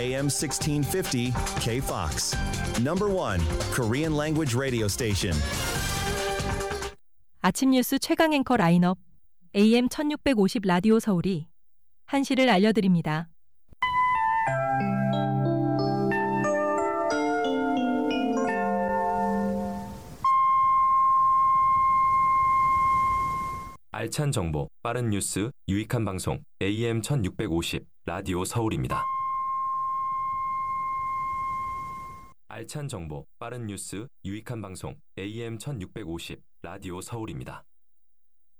AM 1650 KFOX. Number 1 Korean language radio station. 아침 뉴스 최강 앵커 라인업 AM 1650 라디오 서울이 1시를 알려드립니다. 알찬 정보, 빠른 뉴스, 유익한 방송 AM 1650 라디오 서울입니다. 알찬 정보, 빠른 뉴스, 유익한 방송 AM 1650 라디오 서울입니다.